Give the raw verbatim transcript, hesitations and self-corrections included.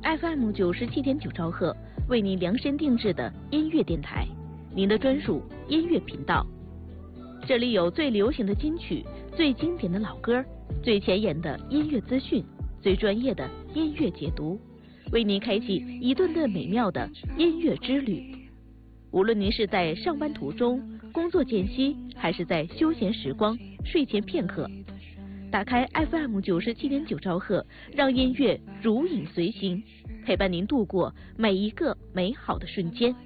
F M 九十七点九兆赫，为您量身定制的音乐电台，您的专属音乐频道。这里有最流行的金曲、最经典的老歌、最前沿的音乐资讯、最专业的音乐解读，为您开启一段段美妙的音乐之旅。无论您是在上班途中、工作间隙，还是在休闲时光、睡前片刻，打开 F M 九十七点九兆赫，让音乐如影随形，陪伴您度过每一个美好的瞬间。